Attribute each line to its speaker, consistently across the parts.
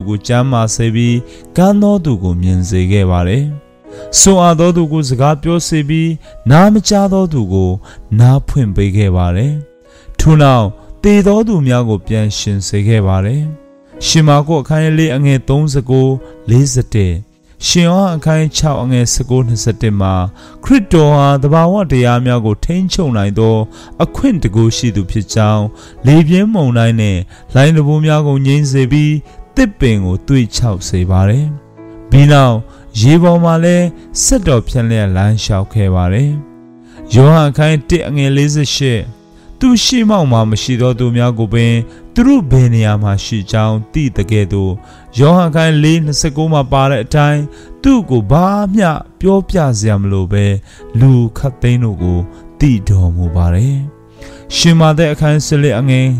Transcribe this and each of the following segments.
Speaker 1: ကိုကျမ်းမာစေပြီးကမ်းသောသူကိုမြင်စေခဲ့ပါတယ်။စွန့်အားသောသူကိုစကားပြောစေပြီးနားမကြားသောသူကိုနားဖွင့်ပေးခဲ့ပါတယ်။ထို့နောက်သေသောသူများကိုပြန်ရှင်စေခဲ့ပါတယ်။ရှင်မာကုအခန်းလေးအငယ်39-41ရှင်ယောဟန်အခန်း6အငယ်19-21မှာခရစ်တော်ဟာတဘာဝတရားများကိုထိန်းချုပ်နိုင်သောအခွင့်တကူရှိသူဖြစ်ကြောင်းလေပြင်းမုန်တိုင်းနဲ့လိုင်းတဘိုးများကိုငြိမ်းစေပြီးတစ်ပင်ကိုတွေးချောက်စေပါတယ်။ပြီးနောက်ရေပေါ်မှာလည်းဆက်တော်ဖြန့်လျက်လမ်းလျှောက်ခဲ့ပါတယ်။ယောဟန်အခန်း1အငယ်48သူရှိမောက်မှာမရှိသောသူများကိုပင်သူတို့ဘယ်နေရာမှာရှိကြောင်းသိတဲ့ကဲ့သို့ယောဟန်ခန်း4:29မှာပါတဲ့အတိုင်းသူ့ကိုဘာမျှပြောပြစရာမလိုပဲလူခတ်သိန်းတို့ကိုသိတော်မူပါတယ်။ရှင်မာသက်အခန်း14အငယ်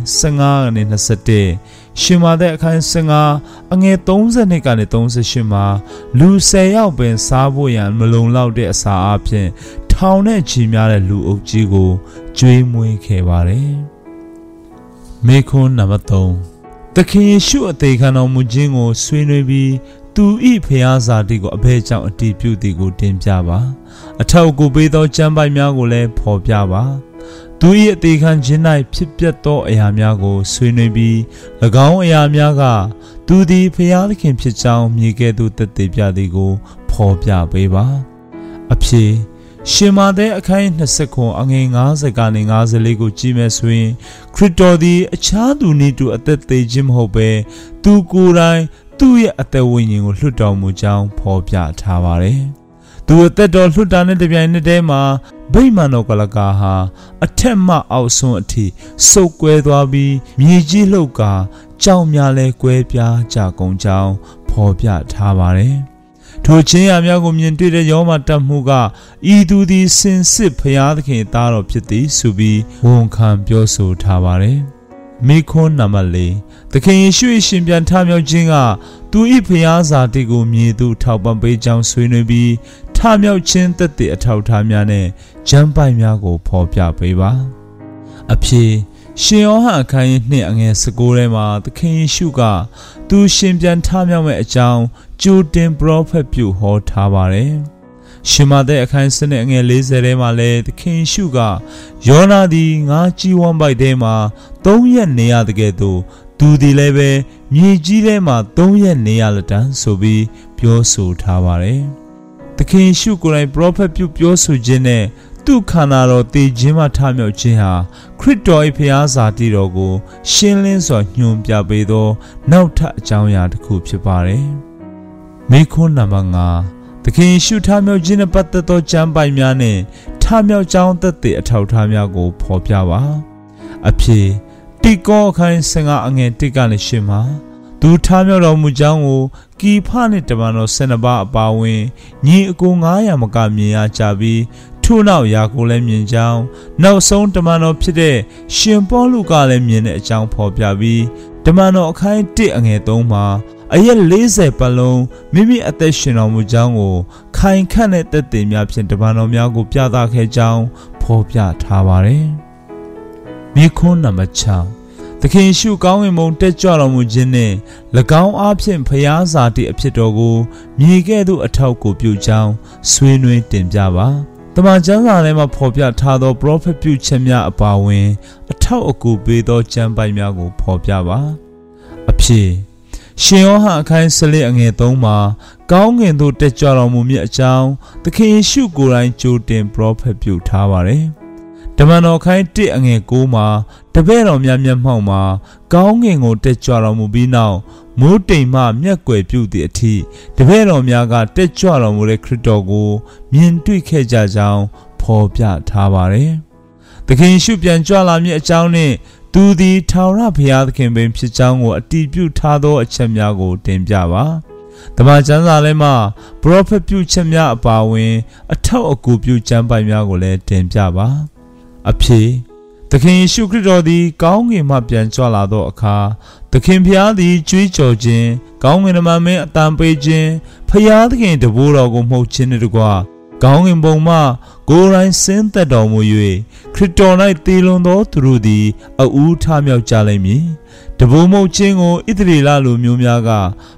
Speaker 1: 15-21ရှင်မာသက်အခန်း15အငယ်32ကနေ38မှာလူ10ယောက်ပင်စားဖို့ရန်မလုံလောက်တဲ့အစာအပြင်ထောင်နဲ့ချီများတဲ့လူအုပ်ကြီးကိုကျွေးမွေးခဲ့ပါတယ်။မေခွန်းနံပါတ်3သခင်ယေရှုအသေးခံတော်မူခြင်းကိုဆွေးနွေးပြီးသူ၏ဖျားစာတိကိုအဘဲကြောင့်အတည်ပြုသည်ကိုတင်ပြပါအထောက်ကိုပေးသောကျမ်းပိုက်များကိုလည်းဖော်ပြပါသူ၏အသေးခံခြင်း၌ဖြစ်ပျက်သောအရာများကိုဆွေးနွေးပြီး၎င်းအရာများကသူသည်ဖျားသခင်ဖြစ်ကြောင်းမြေကဲ့သို့သက်သေပြသည်ကိုဖော်ပြပေးပါအဖြစ်ရှင်မာသက်အခန်း29အငယ်50ကနေ54ကိုကြည့်မယ်ဆိုရင်ခရစ်တော်သည်အခြားသူနည်းတူအသက်သေးခြင်းမဟုတ်ပဲသူကိုယ်တိုင်သူ့ရဲ့အသက်ဝိညာဉ်ကိုလွှတ်တော်မူကြောင်းဖော်ပြထားပါတယ်။သူအသက်တော်လွှတ်တာနဲ့တပြိုင်နက်တည်းမှာဗိမာန်တော်ကလကာဟာအထက်မှအောက်ဆုံးအထိစုပ်ကွဲသွားပြီးမြေကြီးလှုပ်ကာကြောင်များလဲကွဲပြားကြကုန်ကြောင်းဖော်ပြထားပါတယ်။ထိုချင်းရများကိုမြင်တွေ့တဲ့ယောမတတ်မှုကဤသူသည်စင်စစ်ဖျားသခင်သားတော်ဖြစ်သည်ဆိုပြီးဝန်ခံပြောဆိုထားပါတယ်။မိခွန်းနံပါတ်4သခင်ယေရှုရှင်ပြန်ထမြောက်ခြင်းကသူ၏ဖျားစာတိကိုမြည်သူထောက်ပံ့ပေးကြောင်းဆွေးနွေးပြီးထမြောက်ခြင်းသက်သေအထောက်ထားများနဲ့ကျမ်းပိုက်များကိုဖော်ပြပေးပါအဖြစ်ရှင်ယောဟန်အခန်း2အငယ်19ထဲမှာသခင်ယေရှုကသူရှင်ပြန်ထမြောက်မဲ့အကြောင်းကြိုတင်ပရောဖက်ပြုဟောထားပါတယ်။ရှင်မာသက်အခန်း7အငယ်40ထဲမှာလည်းသခင်ယေရှုကယောနာသည်ငါကြီးဝမ်းပိုက်ထဲမှာ3ရက်နေရတဲ့ကဲ့သို့သူသည်လည်းပဲမြေကြီးထဲမှာ3ရက်နေရလက်တန်းဆိုပြီးပြောဆိုထားပါတယ်။သခင်ယေရှုကိုယ်တိုင်ပရောဖက်ပြုပြောဆိုခြင်းနဲ့သူခန္ဓာတော်တည်ခြင်းမှထမြောက်ခြင်းဟာခရစ်တော်၏ဖျားစာတိတော်ကိုရှင်းလင်းစွာညွှန်ပြပေးသောနောက်ထပ်အကြောင်းအရာတစ်ခုဖြစ်ပါတယ်။မိခွန်းနံပါတ်5သခင်ယေရှုထမြောက်ခြင်းနဲ့ပတ်သက်သောကျမ်းပိုက်များနဲ့ထမြောက်ကြောင်းသက်သေအထောက်အထားများကိုဖော်ပြပါအဖြစ်တိကောအခန်း15အငယ်1ကနေ8မှာသူထမြောက်တော်မူကြောင်းကိုကီဖနှင့်တမန်တော်12ပါးအပါအဝင်ညီအကို900မကမြင်ရကြပြီးထို့နောက်ယာကိုလည်းမြင်ကြောင်းနောက်ဆုံးတမန်တော်ဖြစ်တဲ့ရှင်ပေါလုကလည်းမြင်တဲ့အကြောင်းဖော်ပြပြီးတမန်တော်အခန်း1အငယ်3မှာအရက်40ပတ်လုံးမိမိအသက်ရှင်တော်မူကြောင်းကိုခိုင်ခန့်တဲ့သက်သေများဖြင့်တမန်တော်များကိုပြသခဲ့ကြောင်းဖော်ပြထားပါတယ်။မိခွန်းနံပါတ်6သခင်ရှုကောင်းဝင်မုံတက်ကြွတော်မူခြင်းနှင့်၎င်းအားဖြင့်ဖျားစာတိအဖြစ်တော်ကိုမြေကဲ့သို့အထောက်ကိုပြုကြောင်းဆွေးနွေးတင်ပြပါတမန်ကျမ်းစာထဲမှာဖော်ပြထားသောပရောဖက်ပြုချက်များအပါအဝင်အထောက်အကူပေးသောကျမ်းပိုက်များကိုဖော်ပြပါအဖြစ်ရှင်ယောဟန်အခန်း14အငယ်3မှာကောင်းကင်သို့တက်ကြွတော်မူမည်အကြောင်းသခင်ယေရှုကိုယ်တိုင်ကြိုတင်ပရောဖက်ပြုထားပါတယ်တမန်တော်အခန်း1အငယ်9မှာတပည့်တော်များမျက်မှောက်မှာကောင်းကင်ကိုတက်ကြွတော်မူပြီးနောက်မိုးတိမ်မှမျက်ကွယ်ပြုသည့်အထိတပည့်တော်များကတက်ကြွတော်မူတဲ့ခရစ်တော်ကိုမြင်တွေ့ခဲ့ကြကြောင်းဖော်ပြထားပါတယ်။သခင်ယေရှုပြန်ကြွလာမည်အကြောင်းနှင့်သူသည်ထာဝရဘုရားသခင်ပင်ဖြစ်ကြောင်းကိုအတည်ပြုထားသောအချက်များကိုတင်ပြပါ။တမန်ကျမ်းစာထဲမှာပရောဖက်ပြုချက်များအပါအဝင်အထောက်အကူပြုကျမ်းပိုက်များကိုလည်းတင်ပြပါ။အဖြစ်သခင်ယေရှုခရစ်တော်သည်ကောင်းကင်မှပြန်ကြွလာသောအခါသခင်ဖျားသည်ကြွေးကြော်ခြင်းကောင်းကင်တမန်မင်းအတန်ပေးခြင်းဖျားသခင်တဘိုးတော်ကိုမှုတ်ခြင်းနှင့်တကွကောင်းကင်ဘုံမှကိုယ်တိုင်ဆင်းသက်တော်မူ၍ခရစ်တော်၌တည်လွန်သောသူတို့သည်အဦးထမြောက်ကြလိမ့်မည်တဘိုးမှုတ်ခြင်းကိုဣသရေလလူမျိုးများက